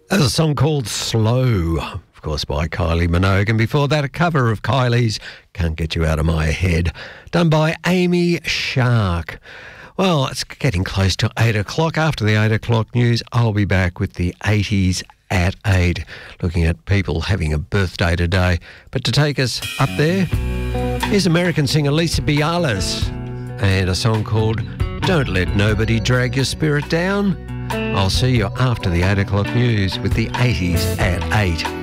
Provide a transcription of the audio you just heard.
There's a song called Slow, of course, by Kylie Minogue. And before that, a cover of Kylie's Can't Get You Out of My Head, done by Amy Shark. Well, it's getting close to 8 o'clock. After the 8 o'clock news, I'll be back with the 80s at 8, looking at people having a birthday today. But to take us up there, here's American singer Lisa Bialas and a song called Don't Let Nobody Drag Your Spirit Down. I'll see you after the 8 o'clock news with the 80s at 8.